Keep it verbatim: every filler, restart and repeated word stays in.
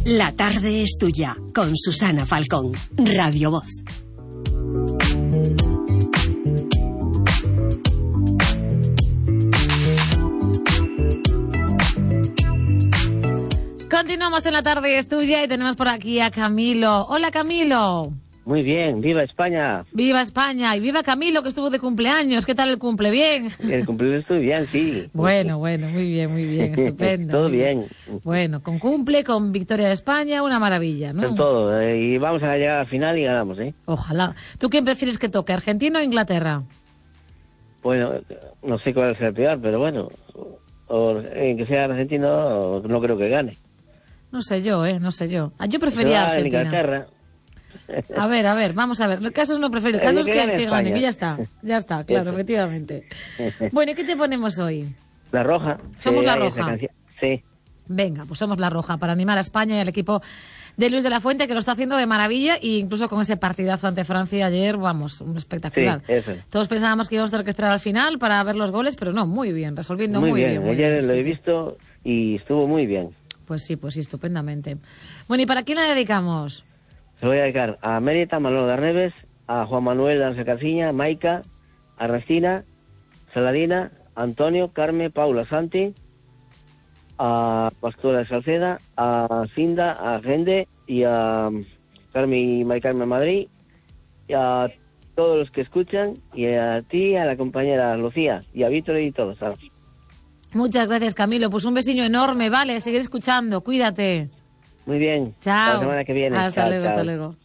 La tarde es tuya, con Susana Falcón, Radio Voz. Continuamos en La tarde es tuya y tenemos por aquí a Camilo. Hola, Camilo. Muy bien, viva España. Viva España y viva Camilo, que estuvo de cumpleaños. ¿Qué tal el cumple? ¿Bien? El cumpleaños estuvo bien, sí. Bueno, bueno, muy bien, muy bien, estupendo. Todo bien. Bueno, con cumple, con victoria de España, una maravilla, ¿no? Con todo, eh, y vamos a llegar al final y ganamos, ¿eh? Ojalá. ¿Tú quién prefieres que toque, Argentina o Inglaterra? Bueno, no sé cuál es el peor, pero bueno, o, eh, que sea argentino, no creo que gane. No sé yo, ¿eh? No sé yo. Ah, yo prefería a Argentina. Inglaterra. A ver, a ver, vamos a ver. El caso es no preferir, el caso es que, que gane, que ya está. Ya está, claro, efectivamente. Bueno, ¿y qué te ponemos hoy? La roja. Somos sí, la roja. Sí. Venga, pues somos la roja para animar a España y al equipo de Luis de la Fuente, que lo está haciendo de maravilla, e incluso con ese partidazo ante Francia ayer, vamos, un espectacular. Sí, eso. Todos pensábamos que íbamos a tener que esperar al final para ver los goles, pero no, muy bien, resolviendo muy, muy bien. bien. Muy ayer bien, lo sí, he sí. visto y estuvo muy bien. Pues sí, pues sí, estupendamente. Bueno, ¿y para quién la dedicamos? Se lo voy a dedicar a Mérita, Manolo de Arneves, a Juan Manuel de Casiña, Maica, a Ernestina, Saladina, Antonio, Carmen, Paula, Santi, a Pastora de Salceda, a Cinda, a Gende y a Carmen y Mari Carmen Madrid, y a todos los que escuchan, y a ti, a la compañera Lucía, y a Víctor y todos. ¿Sabes? Muchas gracias, Camilo. Pues un besillo enorme, vale, seguir escuchando, cuídate. Muy bien. Chao. Hasta la semana que viene. Hasta chao, luego, chao. hasta luego.